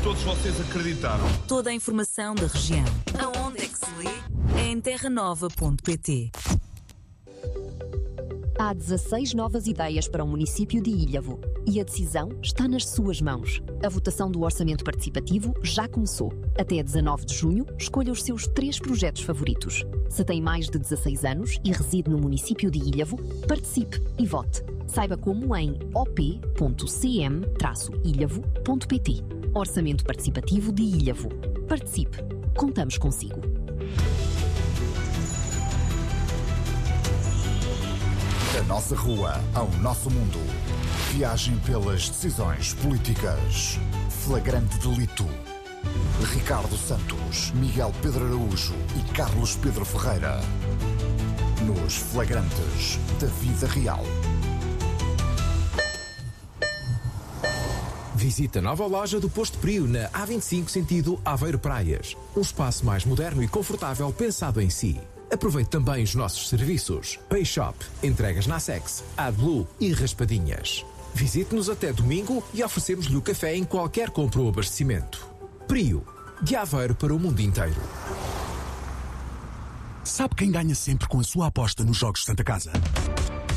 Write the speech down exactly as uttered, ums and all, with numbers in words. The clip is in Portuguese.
todos vocês acreditaram. Toda a informação da região. Aonde é que se lê? É em terra nova ponto pt. Há dezasseis novas ideias para o município de Ilhavo e a decisão está nas suas mãos. A votação do orçamento participativo já começou. Até dezanove de junho, escolha os seus três projetos favoritos. Se tem mais de dezasseis anos e reside no município de Ilhavo, participe e vote. Saiba como em o p ponto c m traço ilhavo ponto p t. Orçamento Participativo de Ilhavo. Participe. Contamos consigo. Da nossa rua ao nosso mundo. Viagem pelas decisões políticas. Flagrante delito. Ricardo Santos, Miguel Pedro Araújo e Carlos Pedro Ferreira. Nos flagrantes da vida real. Visita a nova loja do Posto Prio na A vinte e cinco sentido Aveiro Praias. Um espaço mais moderno e confortável pensado em si. Aproveite também os nossos serviços. Pay Shop, entregas na Sex, AdBlue e raspadinhas. Visite-nos até domingo e oferecemos-lhe o café em qualquer compra ou abastecimento. Prio, de Aveiro para o mundo inteiro. Sabe quem ganha sempre com a sua aposta nos Jogos Santa Casa?